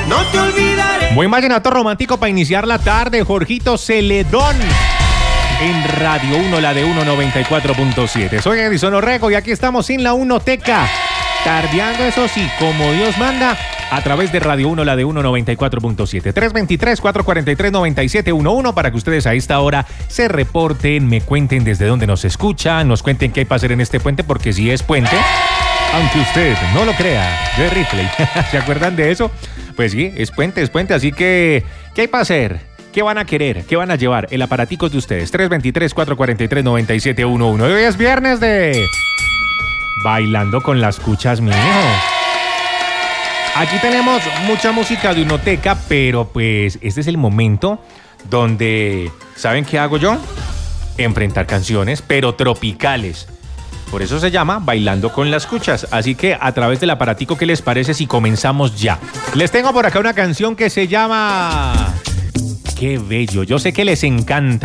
No te olvidaré. Buen vallenato romántico para iniciar la tarde, Jorgito Celedón. En Radio 1, la de 194.7. Soy Edison Orrego y aquí estamos en la Unoteca. Tardeando, eso sí, como Dios manda, a través de Radio 1, la de 194.7. 323-443-9711 para que ustedes a esta hora se reporten, me cuenten desde dónde nos escuchan, nos cuenten qué hay para hacer en este puente, porque si es puente, aunque usted no lo crea, de Ripley. ¿Se acuerdan de eso? Pues sí, es puente, así que, ¿qué hay para hacer? ¿Qué van a querer? ¿Qué van a llevar? El aparatico de ustedes. 323-443-9711. Hoy es viernes de Bailando con las Cuchas, mi hijo. Aquí tenemos mucha música de Unoteca, pero pues este es el momento donde, ¿saben qué hago yo? Enfrentar canciones, pero tropicales. Por eso se llama Bailando con las Cuchas. Así que a través del aparatico, ¿qué les parece si comenzamos ya? Les tengo por acá una canción que se llama... ¡Qué bello! Yo sé que les encanta.